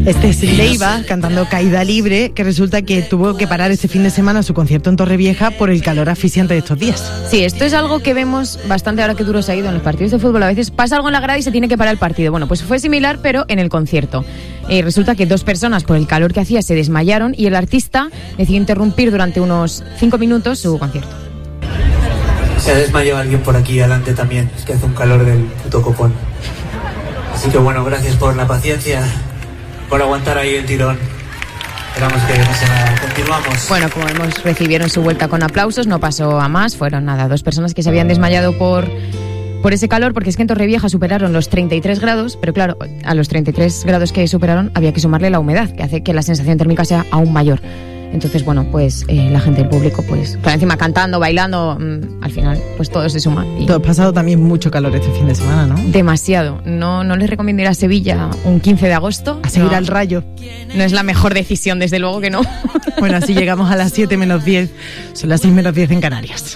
Este es Leiva cantando Caída Libre, que resulta que tuvo que parar este fin de semana su concierto en Torrevieja por el calor asfixiante de estos días. Sí, esto es algo que vemos bastante ahora que duro se ha ido en los partidos de fútbol. A veces pasa algo en la grada y se tiene que parar el partido. Bueno, pues fue similar, pero en el concierto. Resulta que 2 personas, por el calor que hacía, se desmayaron y el artista decidió interrumpir durante unos 5 minutos su concierto. Se ha desmayado alguien por aquí adelante también. Es que hace un calor del puto copón. Así que bueno, gracias por la paciencia, por aguantar ahí el tirón. Esperamos que no sea nada. Continuamos. Bueno, como vemos, recibieron su vuelta con aplausos, no pasó a más. Fueron 2 personas que se habían desmayado por ese calor, porque es que en Torrevieja superaron los 33 grados, pero claro, a los 33 grados que superaron había que sumarle la humedad, que hace que la sensación térmica sea aún mayor. Entonces, bueno, pues la gente del público, pues, claro, encima cantando, bailando, al final, pues todo se suma. Todo ha pasado también mucho calor este fin de semana, ¿no? Demasiado. No les recomiendo ir a Sevilla un 15 de agosto. A seguir al Rayo. No es la mejor decisión, desde luego que no. Bueno, así llegamos a las 7 menos 10. Son las 6 menos 10 en Canarias.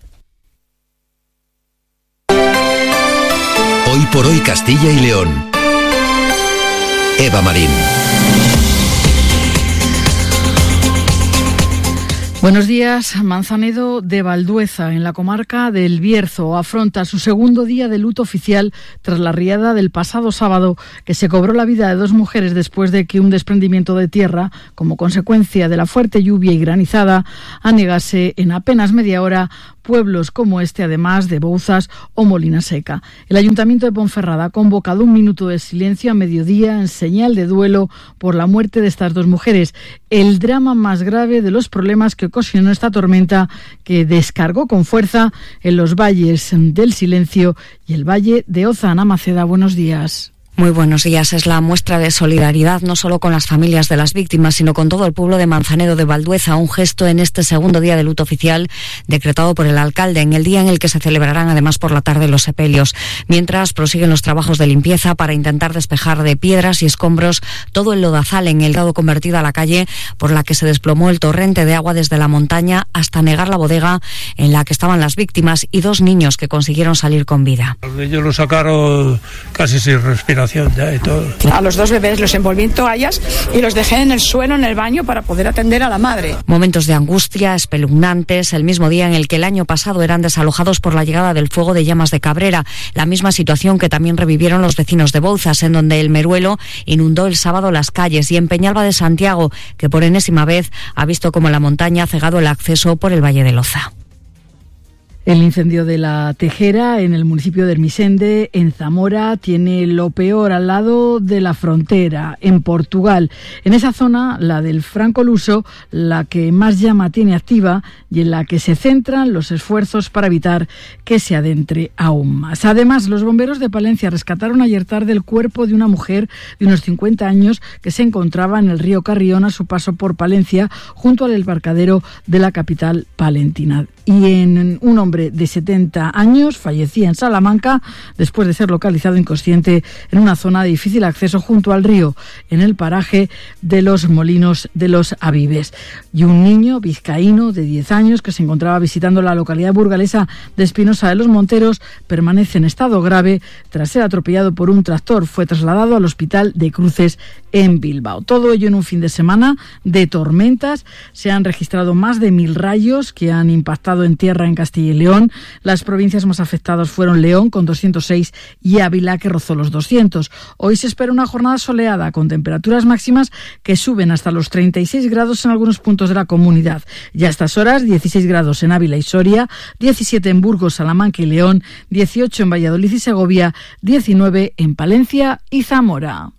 Hoy por hoy Castilla y León. Eva Marín. Buenos días. Manzanedo de Valdueza, en la comarca del Bierzo, afronta su segundo día de luto oficial tras la riada del pasado sábado, que se cobró la vida de 2 mujeres después de que un desprendimiento de tierra, como consecuencia de la fuerte lluvia y granizada, anegase en apenas media hora pueblos como este, además de Bouzas o Molina Seca. El Ayuntamiento de Ponferrada ha convocado un minuto de silencio a mediodía en señal de duelo por la muerte de estas 2 mujeres. El drama más grave de los problemas que ocasionó esta tormenta, que descargó con fuerza en los valles del Silencio y el valle de Oza. Ana Maceda, buenos días. Muy buenos días. Es la muestra de solidaridad no solo con las familias de las víctimas, sino con todo el pueblo de Manzanedo de Valdueza. Un gesto en este segundo día de luto oficial decretado por el alcalde, en el día en el que se celebrarán además por la tarde los sepelios. Mientras prosiguen los trabajos de limpieza para intentar despejar de piedras y escombros todo el lodazal en el lado convertido a la calle por la que se desplomó el torrente de agua desde la montaña hasta anegar la bodega en la que estaban las víctimas y 2 niños que consiguieron salir con vida. Ellos lo sacaron casi sin respiración. Ya y todo. A los 2 bebés los envolví en toallas y los dejé en el suelo, en el baño, para poder atender a la madre. Momentos de angustia espeluznantes, el mismo día en el que el año pasado eran desalojados por la llegada del fuego de llamas de Cabrera. La misma situación que también revivieron los vecinos de Bouzas, en donde el Meruelo inundó el sábado las calles, y en Peñalba de Santiago, que por enésima vez ha visto como la montaña ha cegado el acceso por el Valle del Oza. El incendio de la Tejera en el municipio de Ermisende, en Zamora, tiene lo peor al lado de la frontera, en Portugal. En esa zona, la del Franco-Luso, la que más llama tiene activa y en la que se centran los esfuerzos para evitar que se adentre aún más. Además, los bomberos de Palencia rescataron ayer tarde el cuerpo de una mujer de unos 50 años que se encontraba en el río Carrión a su paso por Palencia, junto al embarcadero de la capital palentina. Y en un hombre de 70 años fallecía en Salamanca después de ser localizado inconsciente en una zona de difícil acceso junto al río, en el paraje de los Molinos de los Avives. Y un niño vizcaíno de 10 años que se encontraba visitando la localidad burgalesa de Espinosa de los Monteros permanece en estado grave tras ser atropellado por un tractor. Fue trasladado al hospital de Cruces en Bilbao. Todo ello en un fin de semana de tormentas. Se han registrado más de 1000 rayos que han impactado en tierra en Castilla y León. Las provincias más afectadas fueron León, con 206, y Ávila, que rozó los 200. Hoy se espera una jornada soleada, con temperaturas máximas que suben hasta los 36 grados en algunos puntos de la comunidad. Ya a estas horas, 16 grados en Ávila y Soria, 17 en Burgos, Salamanca y León, 18 en Valladolid y Segovia, 19 en Palencia y Zamora.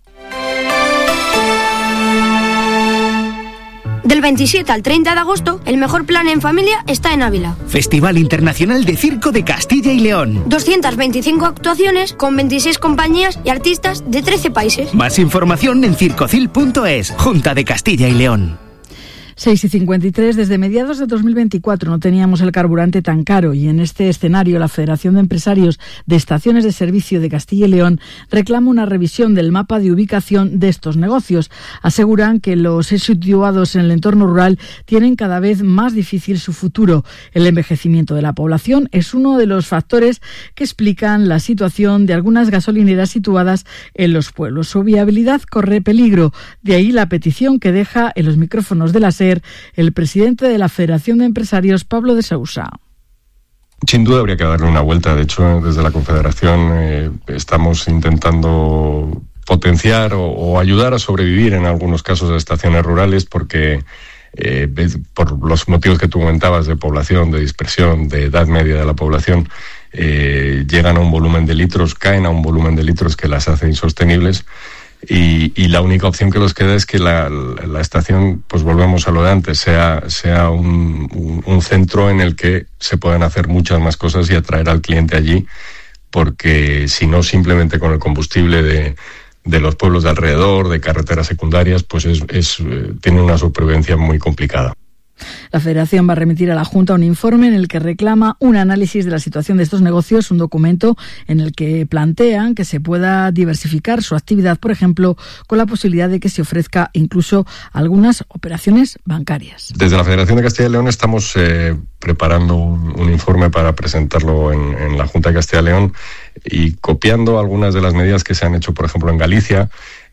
Del 27 al 30 de agosto, el mejor plan en familia está en Ávila. Festival Internacional de Circo de Castilla y León. 225 actuaciones con 26 compañías y artistas de 13 países. Más información en circocil.es, Junta de Castilla y León. 6:53. Desde mediados de 2024 no teníamos el carburante tan caro y en este escenario la Federación de Empresarios de Estaciones de Servicio de Castilla y León reclama una revisión del mapa de ubicación de estos negocios. Aseguran que los situados en el entorno rural tienen cada vez más difícil su futuro. El envejecimiento de la población es uno de los factores que explican la situación de algunas gasolineras situadas en los pueblos. Su viabilidad corre peligro. De ahí la petición que deja en los micrófonos de la SER el presidente de la Federación de Empresarios, Pablo de Sousa. Sin duda habría que darle una vuelta. De hecho, desde la Confederación estamos intentando potenciar o ayudar a sobrevivir en algunos casos a estaciones rurales porque por los motivos que tú comentabas de población, de dispersión, de edad media de la población, llegan a un volumen de litros, caen a un volumen de litros que las hace insostenibles. Y la única opción que nos queda es que la estación, pues volvemos a lo de antes, sea un centro en el que se puedan hacer muchas más cosas y atraer al cliente allí, porque si no, simplemente con el combustible de los pueblos de alrededor, de carreteras secundarias, pues tiene una supervivencia muy complicada. La Federación va a remitir a la Junta un informe en el que reclama un análisis de la situación de estos negocios, un documento en el que plantean que se pueda diversificar su actividad, por ejemplo, con la posibilidad de que se ofrezca incluso algunas operaciones bancarias. Desde la Federación de Castilla y León estamos preparando un informe para presentarlo en la Junta de Castilla y León y copiando algunas de las medidas que se han hecho, por ejemplo, en Galicia.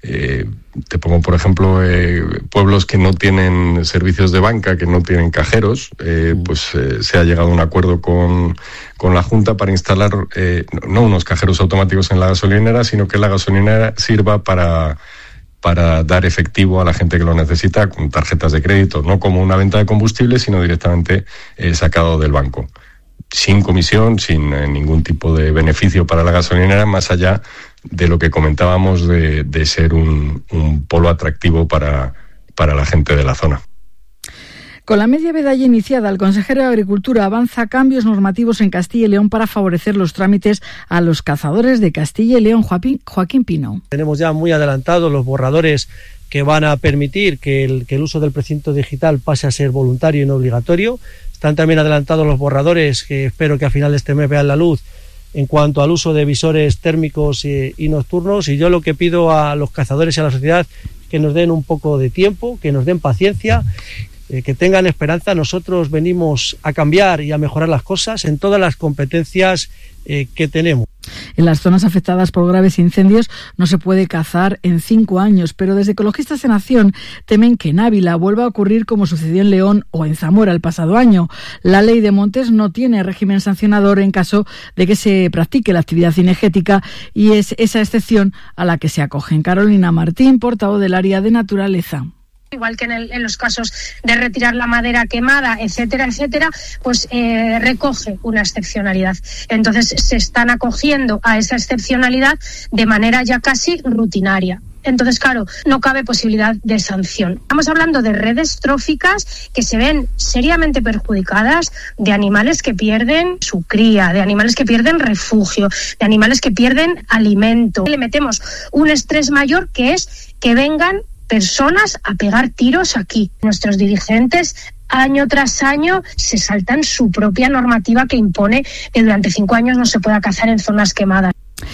Te pongo, por ejemplo, pueblos que no tienen servicios de banca, que no tienen cajeros, se ha llegado a un acuerdo con la Junta para instalar no unos cajeros automáticos en la gasolinera, sino que la gasolinera sirva para dar efectivo a la gente que lo necesita con tarjetas de crédito, no como una venta de combustible, sino directamente sacado del banco. Sin comisión, sin ningún tipo de beneficio para la gasolinera, más allá de lo que comentábamos de ser un polo atractivo para la gente de la zona. Con la media veda ya iniciada, el consejero de Agricultura avanza cambios normativos en Castilla y León para favorecer los trámites a los cazadores de Castilla y León. Joaquín Pino. Tenemos ya muy adelantados los borradores que van a permitir que el uso del precinto digital pase a ser voluntario y no obligatorio. Están también adelantados los borradores que espero que a final de este mes vean la luz en cuanto al uso de visores térmicos y nocturnos. Y yo lo que pido a los cazadores y a la sociedad es que nos den un poco de tiempo, que nos den paciencia, que tengan esperanza. Nosotros venimos a cambiar y a mejorar las cosas en todas las competencias que tenemos. En las zonas afectadas por graves incendios no se puede cazar en 5 años, pero desde Ecologistas en Acción temen que en Ávila vuelva a ocurrir como sucedió en León o en Zamora el pasado año. La ley de montes no tiene régimen sancionador en caso de que se practique la actividad cinegética y es esa excepción a la que se acogen. Carolina Martín, portavoz del área de naturaleza. Igual que en los casos de retirar la madera quemada, etcétera, pues recoge una excepcionalidad. Entonces se están acogiendo a esa excepcionalidad de manera ya casi rutinaria. Entonces, claro, no cabe posibilidad de sanción. Estamos hablando de redes tróficas que se ven seriamente perjudicadas, de animales que pierden su cría, de animales que pierden refugio, de animales que pierden alimento. Le metemos un estrés mayor que es que vengan personas a pegar tiros aquí. Nuestros dirigentes año tras año se saltan su propia normativa que impone que durante 5 años no se pueda cazar en zonas quemadas.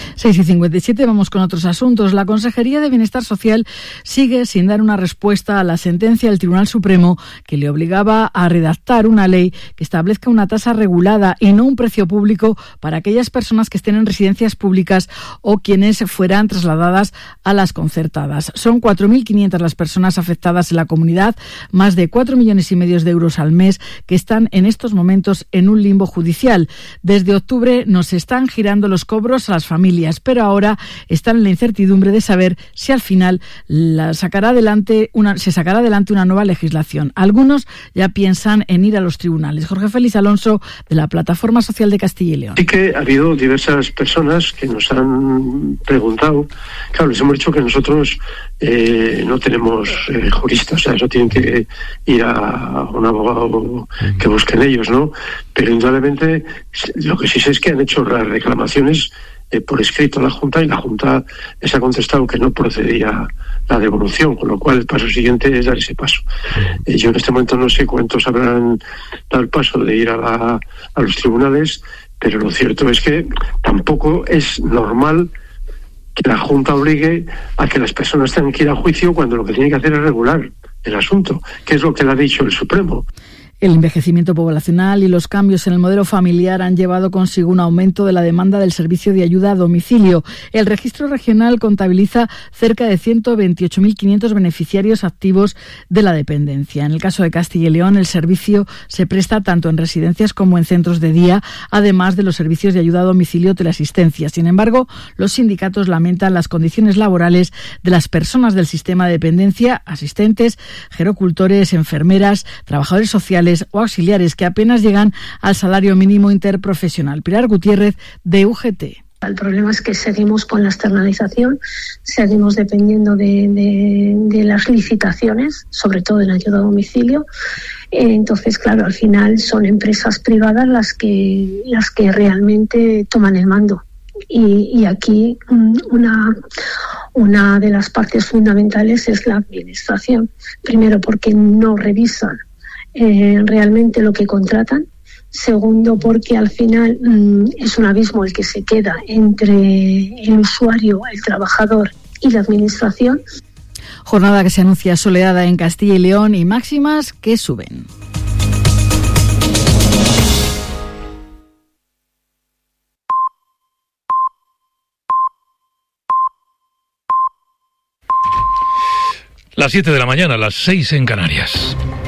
6:57, vamos con otros asuntos. La Consejería de Bienestar Social sigue sin dar una respuesta a la sentencia del Tribunal Supremo que le obligaba a redactar una ley que establezca una tasa regulada y no un precio público para aquellas personas que estén en residencias públicas o quienes fueran trasladadas a las concertadas. Son 4.500 las personas afectadas en la comunidad, más de 4,5 millones de euros al mes que están en estos momentos en un limbo judicial. Desde octubre nos están girando los cobros a las familias, pero ahora están en la incertidumbre de saber si al final se sacará adelante una nueva legislación. Algunos ya piensan en ir a los tribunales. Jorge Félix Alonso, de la Plataforma Social de Castilla y León. Sí que ha habido diversas personas que nos han preguntado. Claro, les hemos dicho que nosotros no tenemos juristas, o sea, eso tienen que ir a un abogado que busquen ellos, ¿no? Pero indudablemente lo que sí sé es que han hecho las reclamaciones por escrito a la Junta, y la Junta les ha contestado que no procedía la devolución, con lo cual el paso siguiente es dar ese paso. Yo en este momento no sé cuántos habrán dado el paso de ir a los tribunales, pero lo cierto es que tampoco es normal que la Junta obligue a que las personas tengan que ir a juicio cuando lo que tiene que hacer es regular el asunto, que es lo que le ha dicho el Supremo. El envejecimiento poblacional y los cambios en el modelo familiar han llevado consigo un aumento de la demanda del servicio de ayuda a domicilio. El registro regional contabiliza cerca de 128.500 beneficiarios activos de la dependencia. En el caso de Castilla y León, el servicio se presta tanto en residencias como en centros de día, además de los servicios de ayuda a domicilio o teleasistencia. Sin embargo, los sindicatos lamentan las condiciones laborales de las personas del sistema de dependencia, asistentes, gerocultores, enfermeras, trabajadores sociales o auxiliares que apenas llegan al salario mínimo interprofesional. Pilar Gutiérrez, de UGT. El problema es que seguimos con la externalización, seguimos dependiendo de las licitaciones, sobre todo en ayuda a domicilio. Entonces, claro, al final son empresas privadas las que realmente toman el mando. Y aquí una de las partes fundamentales es la administración. Primero, porque no revisan realmente lo que contratan. Segundo, porque al final es un abismo el que se queda entre el usuario, el trabajador y la administración. Jornada que se anuncia soleada en Castilla y León y máximas que suben. Las 7 de la mañana, las 6 en Canarias.